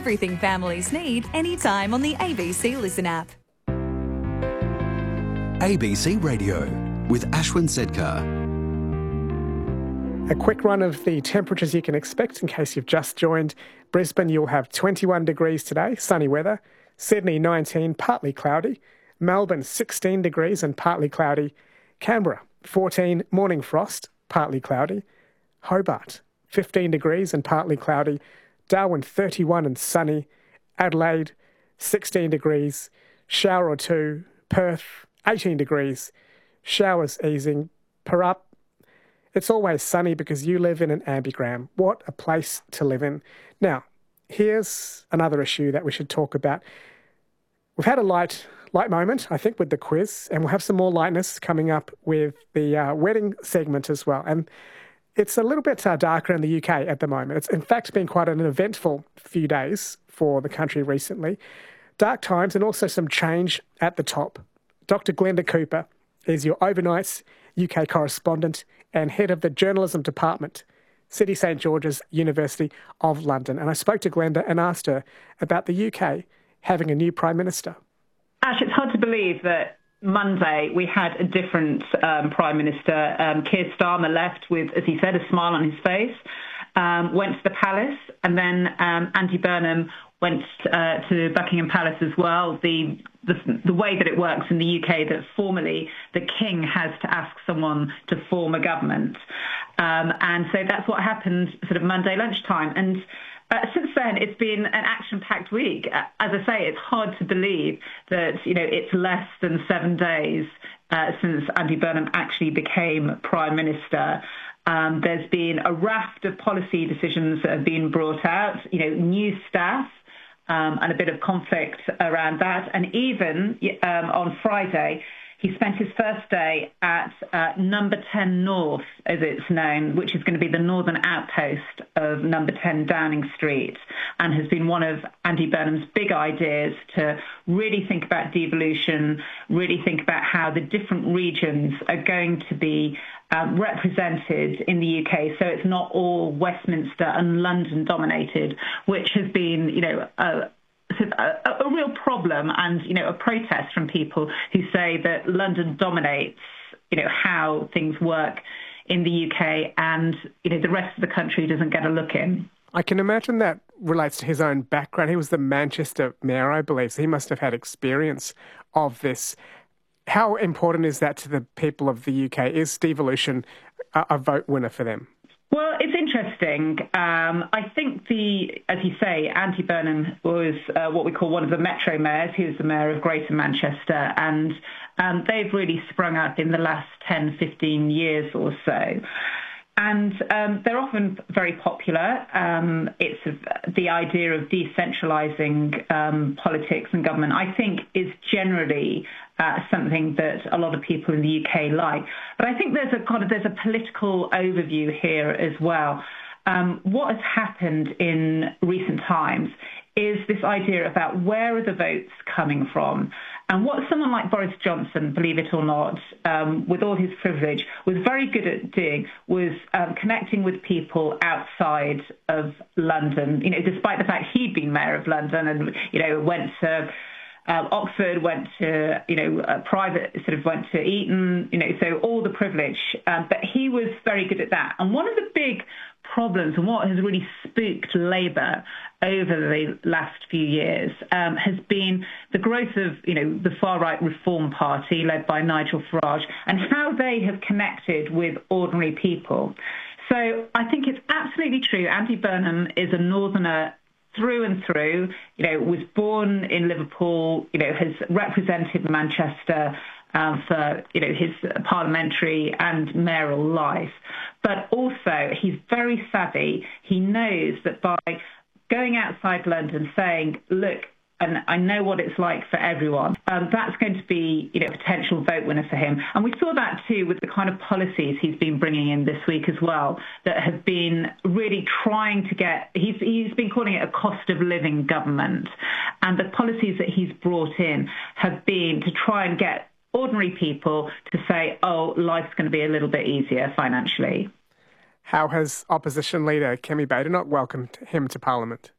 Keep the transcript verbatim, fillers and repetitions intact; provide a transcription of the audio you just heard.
everything families need anytime on the A B C Listen app. A B C Radio with Ashwin Sedkar. A quick run of the temperatures you can expect in case you've just joined. Brisbane, you'll have twenty-one degrees today, sunny weather. Sydney, nineteen, partly cloudy. Melbourne, sixteen degrees and partly cloudy. Canberra, fourteen, morning frost, partly cloudy. Hobart, fifteen degrees and partly cloudy. Darwin, thirty-one and sunny. Adelaide, sixteen degrees. Shower or two. Perth, eighteen degrees. Showers easing. Perup, it's always sunny because you live in an ambigram. What a place to live in. Now, here's another issue that we should talk about. We've had a light light moment, I think, with the quiz, and we'll have some more lightness coming up with the uh, wedding segment as well. And it's a little bit uh, darker in the U K at the moment. It's in fact been quite an eventful few days for the country recently. Dark times and also some change at the top. Doctor Glenda Cooper is your overnights U K correspondent and head of the journalism department, City St George's University of London. And I spoke to Glenda and asked her about the U K having a new Prime Minister. Ash, it's hard to believe that Monday we had a different um, Prime Minister. Um, Keir Starmer left with, as he said, a smile on his face, um, went to the palace, and then um, Andy Burnham went uh, to Buckingham Palace as well. The, the the way that it works in the U K, that formally the King has to ask someone to form a government. Um, and so that's what happened sort of Monday lunchtime. And Uh, since then, it's been an action-packed week. Uh, as I say, it's hard to believe that, you know, it's less than seven days uh, since Andy Burnham actually became Prime Minister. Um, there's been a raft of policy decisions that have been brought out, you know, new staff, um, and a bit of conflict around that. And even um, on Friday, he spent his first day at uh, Number ten North, as it's known, which is going to be the northern outpost of Number ten Downing Street, and has been one of Andy Burnham's big ideas to really think about devolution, really think about how the different regions are going to be um, represented in the U K, so it's not all Westminster and London dominated, which has been, you know, a A, a real problem and, you know, a protest from people who say that London dominates, you know, how things work in the U K and, you know, the rest of the country doesn't get a look in. I can imagine that relates to his own background. He was the Manchester mayor, I believe, so he must have had experience of this. How important is that to the people of the U K? Is devolution a, a vote winner for them? Well, it's interesting. Um, I think the, as you say, Andy Burnham was uh, what we call one of the metro mayors. He was the mayor of Greater Manchester, and um, they've really sprung up in the last ten, fifteen years or so. And um, they're often very popular. Um, it's uh, the idea of decentralising um, politics and government, I think, is generally uh, something that a lot of people in the U K like. But I think there's a kind of there's a political overview here as well. Um, what has happened in recent times is this idea about where are the votes coming from. And what someone like Boris Johnson, believe it or not, um, with all his privilege, was very good at doing was um, connecting with people outside of London, you know, despite the fact he'd been mayor of London and, you know, went to uh, Oxford, went to, you know, uh, private, sort of went to Eton, you know, so all the privilege. Um, but he was very good at that. And one of the big problems and what has really spooked Labour over the last few years um, has been the growth of, you know, the far-right Reform Party led by Nigel Farage and how they have connected with ordinary people. So I think it's absolutely true. Andy Burnham is a northerner through and through, you know, was born in Liverpool, you know, has represented Manchester um, for, you know, his parliamentary and mayoral life. But also he's very savvy. He knows that by going outside London saying, look, and I know what it's like for everyone, um, that's going to be, you know, a potential vote winner for him. And we saw that too with the kind of policies he's been bringing in this week as well, that have been really trying to get, he's, he's been calling it a cost of living government. And the policies that he's brought in have been to try and get ordinary people to say, oh, life's going to be a little bit easier financially. How has opposition leader Kemi Badenoch welcomed him to Parliament?